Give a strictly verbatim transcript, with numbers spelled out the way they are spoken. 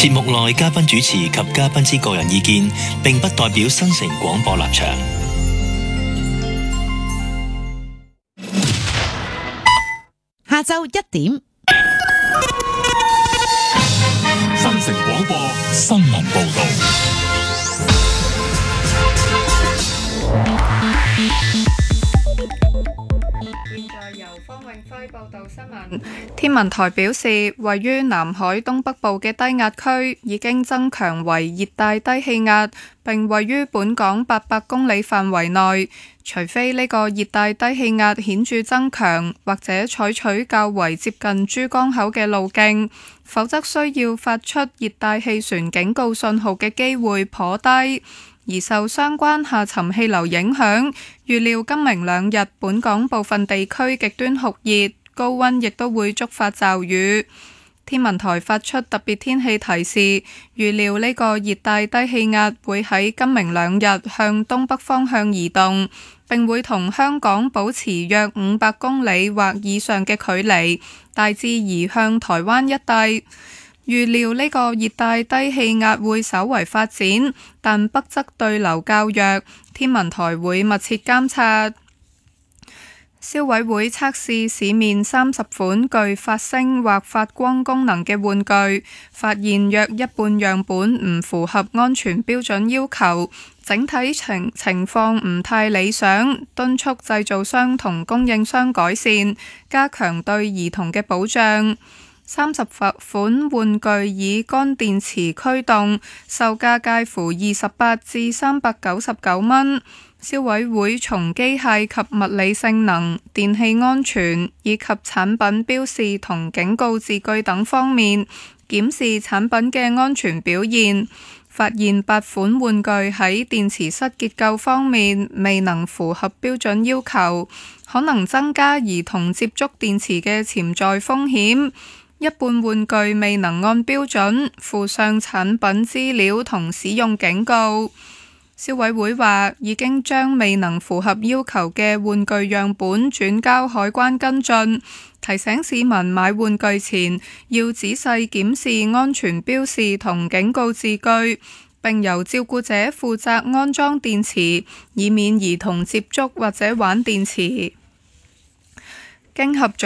節目內嘉賓主持及嘉賓之個人意見，並不代表新城廣播立場。 下晝一點， 新城廣播新聞報道。 現在由方永輝報道新聞。天文台表示，位於南海東北部嘅低壓區已經增強為熱帶低氣壓，並位於本港八百公里範圍內。除非呢個熱帶低氣壓顯著增強，或者採取較為接近珠江口嘅路徑，否則需要發出熱帶氣旋警告信號嘅機會頗低。而受相關下沉氣流影響，預料今明兩日本港部分地區極端酷熱，高溫亦都會觸發驟雨。天文台發出特別天氣提示，預料呢個熱帶低氣壓會喺今明兩日向東北方向移動，並會同香港保持約五百公里或以上嘅距離，大致移向台灣一帶。預料呢個熱帶低氣壓會稍為發展，但北側對流較弱，天文台會密切監察。消委會測試市面三十款具發聲或發光功能嘅玩具，發現約一半樣本唔符合安全標準要求，整體情情況唔太理想，敦促製造商同供應商改善，加強對兒童嘅保障。三十款玩具以乾電池驅動，售價介乎二十八至三百九十九蚊。消委會從機械及物理性能、電氣安全以及產品標示同警告字句等方面檢視產品嘅安全表現，發現八款玩具喺電池室結構方面未能符合標準要求，可能增加兒童接觸電池嘅潛在風險。一半玩具未能按標準附上產品資料同使用警告。消委會話已經將未能符合要求嘅玩具樣本轉交海關跟進，提醒市民買玩具前要仔細檢視安全標示同警告字句，並由照顧者負責安裝電池，以免兒童接觸或者玩電池。經合